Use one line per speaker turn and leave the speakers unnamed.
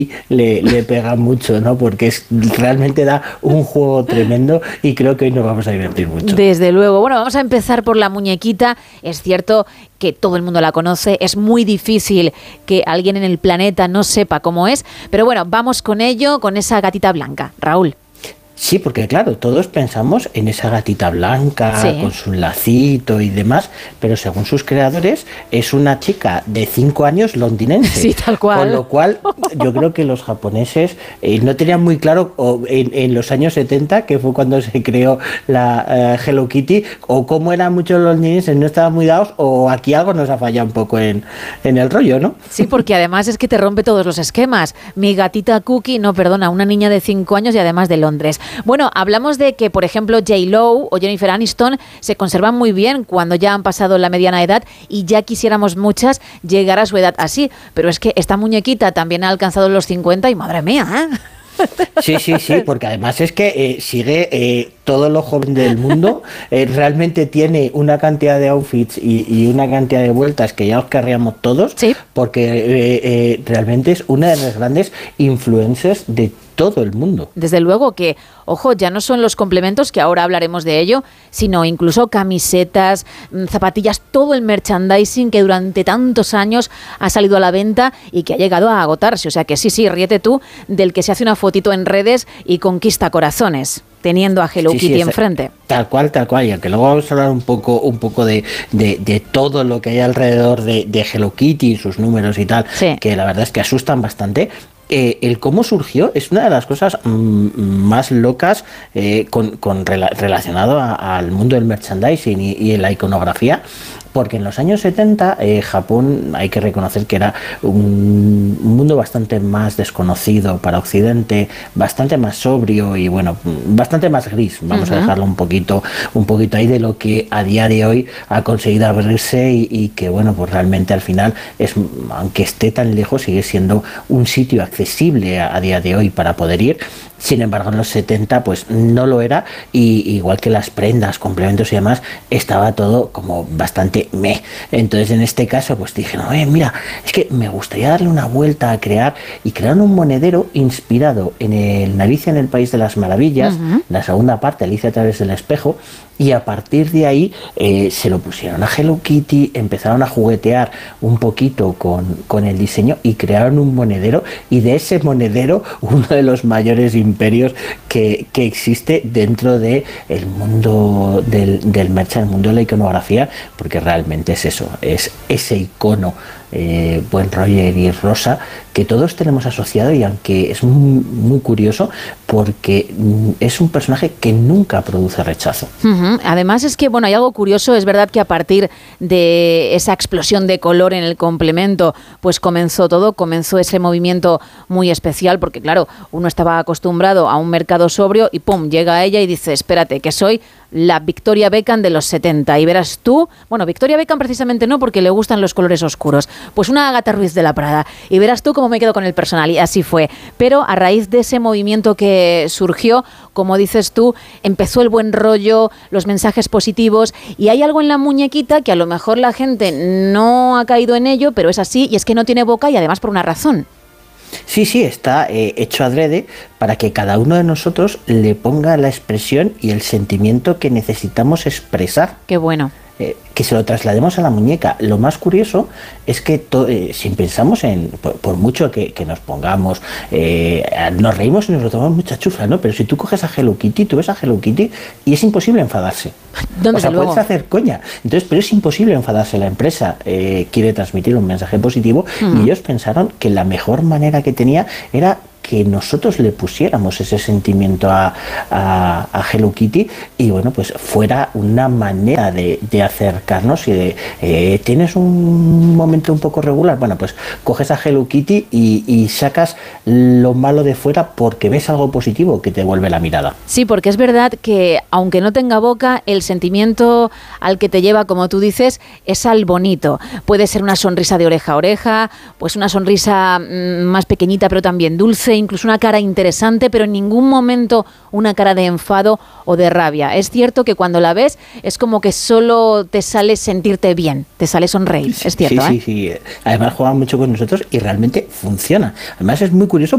le pega mucho, ¿no? Porque realmente da un juego tremendo y creo que hoy nos vamos a divertir mucho.
Desde luego. Bueno, vamos a empezar por la muñequita. Es cierto que todo el mundo la conoce, es muy difícil que alguien en el planeta no sepa cómo es, pero bueno, vamos con ello, con esa gatita blanca. Raúl.
Sí, porque claro, todos pensamos en esa gatita blanca, sí, con su lacito y demás, pero según sus creadores es una chica de 5 años londinense.
Sí, tal cual.
Con lo cual yo creo que los japoneses no tenían muy claro en los años 70, que fue cuando se creó la Hello Kitty, o cómo eran muchos londinenses, no estaban muy dados, o aquí algo nos ha fallado un poco en el rollo, ¿no?
Sí, porque además es que te rompe todos los esquemas. Mi gatita Cookie, no, perdona, una niña de 5 años y además de Londres. Bueno, hablamos de que, por ejemplo, J.Lo o Jennifer Aniston se conservan muy bien cuando ya han pasado la mediana edad y ya quisiéramos muchas llegar a su edad así. Pero es que esta muñequita también ha alcanzado los 50 y madre mía, ¿eh?
Sí, porque además es que sigue todo lo joven del mundo, realmente tiene una cantidad de outfits y una cantidad de vueltas que ya os querríamos todos, sí, porque realmente es una de las grandes influencers de todo el mundo.
Desde luego que, ojo, ya no son los complementos, que ahora hablaremos de ello, sino incluso camisetas, zapatillas, todo el merchandising que durante tantos años ha salido a la venta y que ha llegado a agotarse. O sea que sí, ríete tú del que se hace una fotito en redes y conquista corazones, teniendo a Hello Kitty enfrente.
Tal cual, y aunque luego vamos a hablar un poco de todo lo que hay alrededor de Hello Kitty, sus números y tal, sí, que la verdad es que asustan bastante. El cómo surgió es una de las cosas más locas relacionado al mundo del merchandising y en la iconografía, porque en los años 70 Japón, hay que reconocer que era un mundo bastante más desconocido para Occidente, bastante más sobrio y bueno, bastante más gris, vamos a dejarlo un poquito ahí, de lo que a día de hoy ha conseguido abrirse y que bueno, pues realmente al final aunque esté tan lejos, sigue siendo un sitio accesible a día de hoy para poder ir. Sin embargo, en los 70 pues no lo era, y igual que las prendas, complementos y demás, estaba todo como bastante meh. Entonces en este caso pues dije, no, mira, es que me gustaría darle una vuelta a crear un monedero inspirado en el Alicia en el País de las Maravillas, la segunda parte, Alicia a través del espejo, y a partir de ahí se lo pusieron a Hello Kitty, empezaron a juguetear un poquito con el diseño y crearon un monedero, y de ese monedero uno de los mayores imperios que existe dentro del mundo del merchandising, el mundo de la iconografía, porque realmente es eso, es ese icono buen Roger y Rosa que todos tenemos asociado, y aunque es muy curioso porque es un personaje que nunca produce rechazo.
Además es que bueno, hay algo curioso, es verdad que a partir de esa explosión de color en el complemento pues comenzó ese movimiento muy especial, porque claro, uno estaba acostumbrado a un mercado sobrio y pum, llega ella y dice, espérate, que soy la Victoria Beckham de los 70 y verás tú, bueno, Victoria Beckham precisamente no, porque le gustan los colores oscuros, pues una Agatha Ruiz de la Prada, y verás tú cómo me quedo con el personal, y así fue. Pero a raíz de ese movimiento que surgió, como dices tú, empezó el buen rollo, los mensajes positivos, y hay algo en la muñequita que a lo mejor la gente no ha caído en ello, pero es así, y es que no tiene boca, y además por una razón.
Sí, está hecho adrede para que cada uno de nosotros le ponga la expresión y el sentimiento que necesitamos expresar.
Qué bueno.
Que se lo traslademos a la muñeca. Lo más curioso es que si pensamos por mucho que nos pongamos, nos reímos y nos lo tomamos mucha chufla, ¿no? Pero si tú coges a Hello Kitty, tú ves a Hello Kitty y es imposible enfadarse. O sea, puedes hacer coña. Entonces, pero es imposible enfadarse. La empresa quiere transmitir un mensaje positivo y ellos pensaron que la mejor manera que tenía era que nosotros le pusiéramos ese sentimiento a Hello Kitty, y bueno, pues fuera una manera de acercarnos y de tienes un momento un poco regular, bueno, pues coges a Hello Kitty y sacas lo malo de fuera porque ves algo positivo que te vuelve la mirada.
Sí, porque es verdad que aunque no tenga boca, el sentimiento al que te lleva, como tú dices, es al bonito. Puede ser una sonrisa de oreja a oreja, pues una sonrisa más pequeñita pero también dulce, incluso una cara interesante, pero en ningún momento una cara de enfado o de rabia. Es cierto que cuando la ves es como que solo te sale sentirte bien, te sale sonreír, es cierto.
Sí. Además juega mucho con nosotros y realmente funciona. Además es muy curioso